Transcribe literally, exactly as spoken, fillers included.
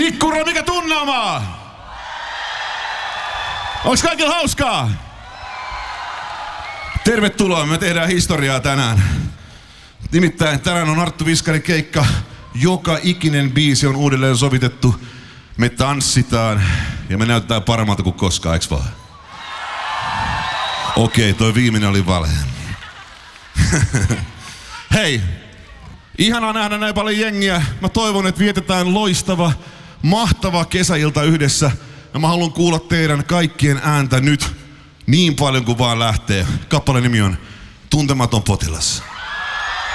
Tikkura, mikä tunnelma? Onks kaikilla hauskaa? Tervetuloa, me tehdään historiaa tänään. Nimittäin tänään on Arttu Viskarin keikka. Joka ikinen biisi on uudelleen sovitettu. Me tanssitaan ja me näytetään paremmalta kuin koskaan, eiks vaan? Okei, toi viimeinen oli valhe. Hei, ihanaa nähdä näin paljon jengiä. Mä toivon, että vietetään loistava, mahtava kesäilta yhdessä. Ja mä haluan kuulla teidän kaikkien ääntä nyt niin paljon kuin vaan lähtee. Kappaleen nimi on Tuntematon potilas.